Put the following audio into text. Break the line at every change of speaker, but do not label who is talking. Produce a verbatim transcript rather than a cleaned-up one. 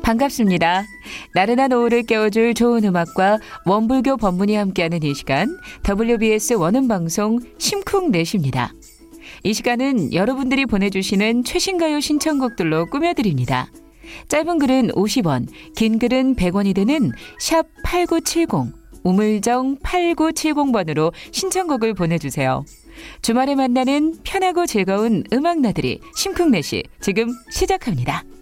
반갑습니다. 나른한 오후를 깨워줄 좋은 음악과 원불교 법문이 함께하는 이 시간 더블유비에스 원음방송 심쿵넷입니다. 이 시간은 여러분들이 보내주시는 최신가요 신청곡들로 꾸며드립니다. 짧은 글은 오십 원, 긴 글은 백 원이 드는 샵 팔구칠공, 우물정 팔구칠공 번으로 신청곡을 보내주세요. 주말에 만나는 편하고 즐거운 음악 나들이 심쿵넷이 지금 시작합니다.